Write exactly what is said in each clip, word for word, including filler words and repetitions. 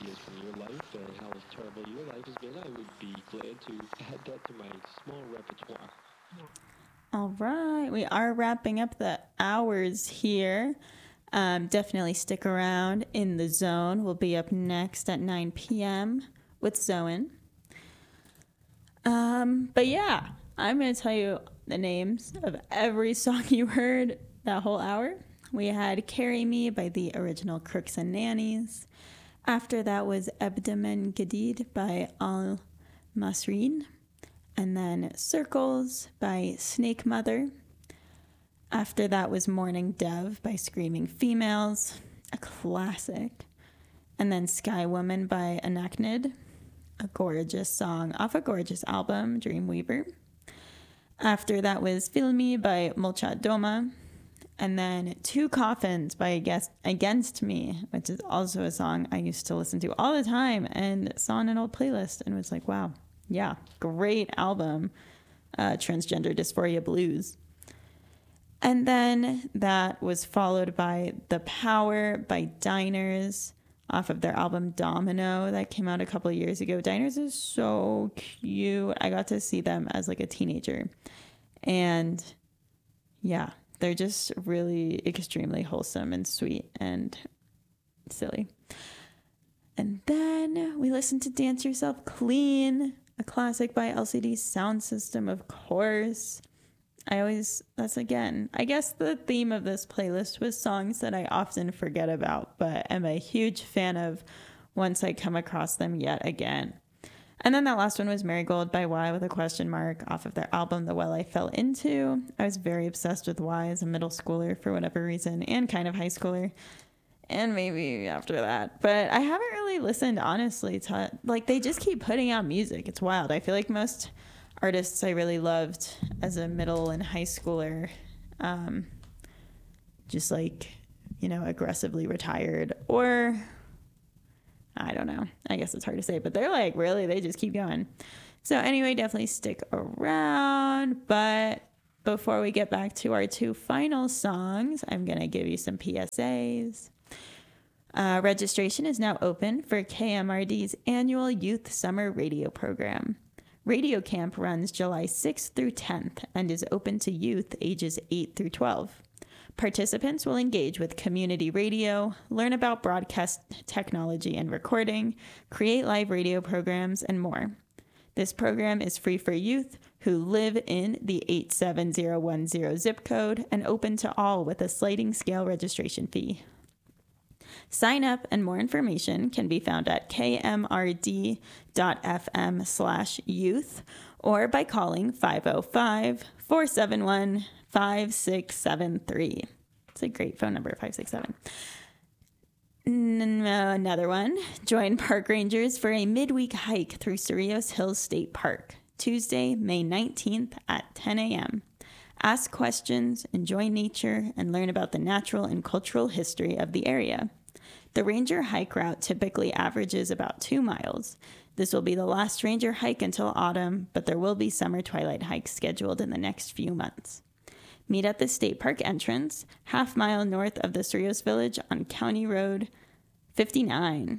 years from your life and how terrible your life has been, I would be glad to add that to my small repertoire. All right, we are wrapping up the hours here. Um, definitely stick around in the zone. We'll be up next at nine p.m. with Zoen. Um, but yeah, I'm going to tell you the names of every song you heard that whole hour. We had Carry Me by the original Crooks and Nannies. After that was Abdomen Gadid by Al Masrin. And then Circles by Snake Mother. After that was Morning Dove by Screaming Females, a classic. And then Sky Woman by Anaknid, a gorgeous song off a gorgeous album, Dreamweaver. After that was Feel Me by Molchat Doma. And then Two Coffins by Against Me, which is also a song I used to listen to all the time and saw on an old playlist and was like, wow, yeah, great album, uh, Transgender Dysphoria Blues. And then that was followed by The Power by Diners off of their album Domino that came out a couple of years ago. Diners is so cute. I got to see them as like a teenager. And yeah, they're just really extremely wholesome and sweet and silly. And then we listened to Dance Yourself Clean, a classic by L C D Sound System, of course. I always, that's again, I guess the theme of this playlist was songs that I often forget about, but am a huge fan of once I come across them yet again. And then that last one was Marigold by Y with a question mark off of their album, The Well I Fell Into. I was very obsessed with Y as a middle schooler for whatever reason, and kind of high schooler, and maybe after that. But I haven't really listened, honestly, to, like, they just keep putting out music. It's wild. I feel like most artists I really loved as a middle and high schooler um, just, like, you know, aggressively retired, or I don't know. I guess it's hard to say, but they're like, really, they just keep going. So anyway, definitely stick around. But before we get back to our two final songs, I'm going to give you some P S As. Uh, registration is now open for K M R D's annual Youth Summer Radio Program. Radio Camp runs July sixth through tenth and is open to youth ages eight through twelve. Participants will engage with community radio, learn about broadcast technology and recording, create live radio programs, and more. This program is free for youth who live in the eight seven zero one zero zip code and open to all with a sliding scale registration fee. Sign up and more information can be found at kmrd.fm slash youth or by calling five oh five, four seven one, five six seven three. It's a great phone number, five six seven. N- another one. Join park rangers for a midweek hike through Cerrillos Hills State Park, Tuesday, May nineteenth at ten a.m. Ask questions, enjoy nature, and learn about the natural and cultural history of the area. The ranger hike route typically averages about two miles. This will be the last ranger hike until autumn, but there will be summer twilight hikes scheduled in the next few months. Meet at the state park entrance, half mile north of the Cerrillos Village on County Road fifty-nine.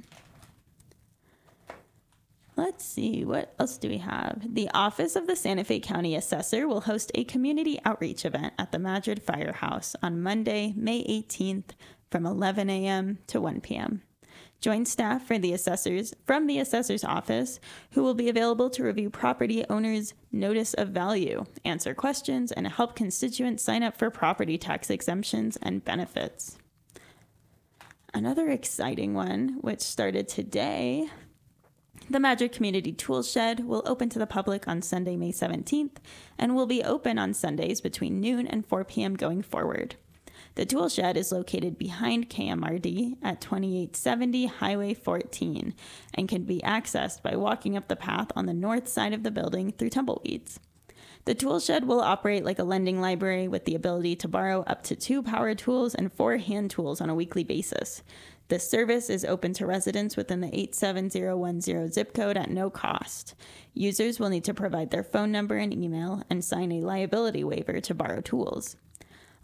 Let's see, what else do we have? The Office of the Santa Fe County Assessor will host a community outreach event at the Madrid Firehouse on Monday, May eighteenth from eleven a.m. to one p.m. Join staff for the assessors from the assessor's office who will be available to review property owners' notice of value, answer questions, and help constituents sign up for property tax exemptions and benefits. Another exciting one, which started today, the Madrid Community Tool Shed will open to the public on Sunday, May seventeenth, and will be open on Sundays between noon and four p.m. going forward. The tool shed is located behind K M R D at twenty-eight seventy Highway fourteen and can be accessed by walking up the path on the north side of the building through tumbleweeds. The tool shed will operate like a lending library with the ability to borrow up to two power tools and four hand tools on a weekly basis. This service is open to residents within the eight seven zero one zero zip code at no cost. Users will need to provide their phone number and email and sign a liability waiver to borrow tools.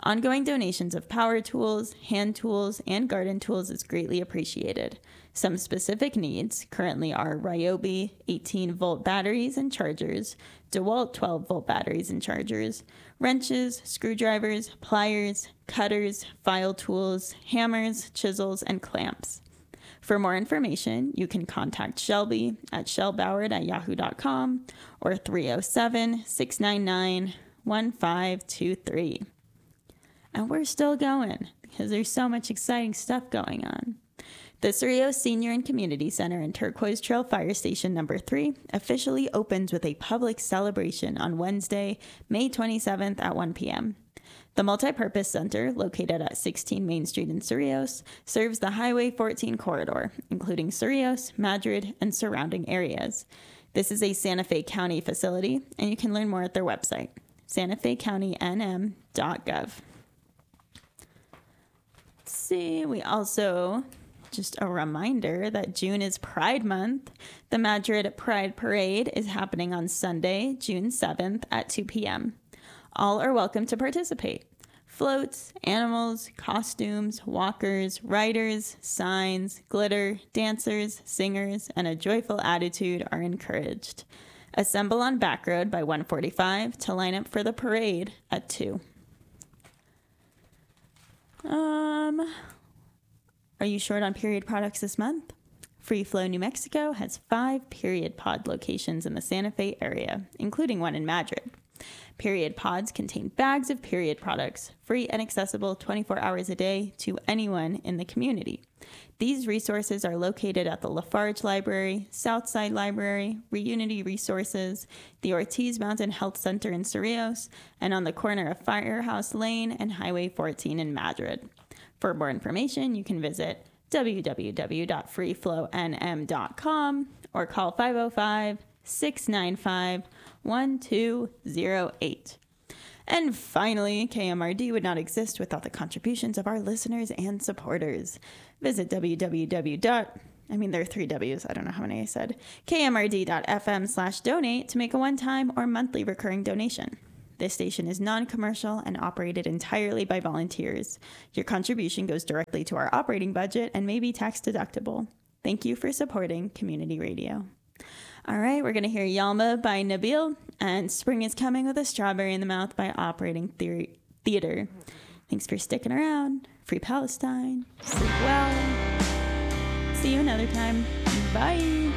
Ongoing donations of power tools, hand tools, and garden tools is greatly appreciated. Some specific needs currently are Ryobi eighteen volt batteries and chargers, DeWalt twelve volt batteries and chargers, wrenches, screwdrivers, pliers, cutters, file tools, hammers, chisels, and clamps. For more information, you can contact Shelby at shellboward at yahoo dot com or three oh seven, six nine nine, one five two three. And we're still going because there's so much exciting stuff going on. The Cerrillos Senior and Community Center in Turquoise Trail Fire Station number three officially opens with a public celebration on Wednesday, May twenty-seventh at one p.m. The multipurpose center, located at sixteen Main Street in Cerrillos, serves the Highway fourteen corridor, including Cerrillos, Madrid, and surrounding areas. This is a Santa Fe County facility, and you can learn more at their website, santa fe county n m dot gov. See, we also, just a reminder that June is Pride Month. The Madrid Pride Parade is happening on Sunday, June seventh at two p.m. All are welcome to participate. Floats, animals, costumes, walkers, riders, signs, glitter, dancers, singers, and a joyful attitude are encouraged. Assemble on Back Road by one forty-five to line up for the parade at two. Um, are you short on period products this month? Free Flow New Mexico has five period pod locations in the Santa Fe area, including one in Madrid. Period pods contain bags of period products, free and accessible twenty-four hours a day to anyone in the community. These resources are located at the Lafarge Library, Southside Library, Reunity Resources, the Ortiz Mountain Health Center in Cerrillos, and on the corner of Firehouse Lane and Highway fourteen in Madrid. For more information, you can visit w w w dot free flow n m dot com or call five oh five, six nine five, one two oh eight. And finally, K M R D would not exist without the contributions of our listeners and supporters. Visit www. I mean, there are three W's. I don't know how many I said. k m r d dot f m slash donate to make a one-time or monthly recurring donation. This station is non-commercial and operated entirely by volunteers. Your contribution goes directly to our operating budget and may be tax deductible. Thank you for supporting community radio. All right, we're going to hear Yalma by Nabil and Spring is Coming with a Strawberry in the Mouth by Operating Theory- Theater. Thanks for sticking around. Free Palestine. Sleep well. See you another time. Bye.